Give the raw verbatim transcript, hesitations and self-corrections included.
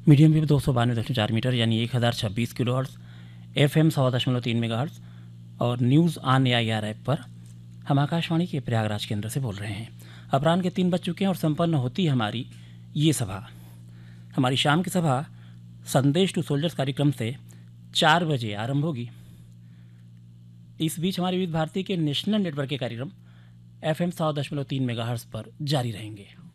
Medium wave दो सौ बानवे दशमलव चार मीटर यानी एक हज़ार छब्बीस किलो हर्ट्स, एफ एम सौ दशमलव तीन मेगा हर्ट्स और news on A I R app पर हम आकाशवाणी के प्रयागराज केंद्र से बोल रहे हैं। अपराह्न के तीन बज चुके हैं और संपन्न होती है हमारी ये सभा। हमारी शाम की सभा संदेश टू सोल्जर्स कार्यक्रम से चार बजे आरंभ होगी। इस बीच हमारी विविध भारती के नेशनल नेटवर्क के कार्यक्रम एफ एम सौ दशमलव तीन मेगा हर्ट्स पर जारी रहेंगे।